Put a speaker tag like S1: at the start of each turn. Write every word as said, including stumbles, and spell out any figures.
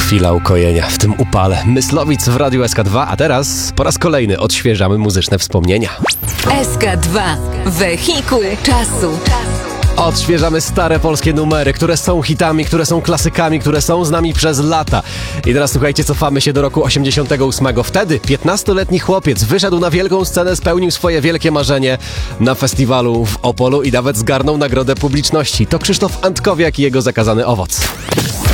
S1: Chwila ukojenia w tym upale. Myslowic w Radiu S K dwa, a teraz po raz kolejny odświeżamy muzyczne wspomnienia.
S2: S K dwa. Wehikuł czasu.
S1: Odświeżamy stare polskie numery, które są hitami, które są klasykami, które są z nami przez lata. I teraz słuchajcie, cofamy się do roku osiemdziesiątego ósmego. Wtedy piętnastoletni chłopiec wyszedł na wielką scenę, spełnił swoje wielkie marzenie na festiwalu w Opolu i nawet zgarnął nagrodę publiczności. To Krzysztof Antkowiak i jego Zakazany owoc.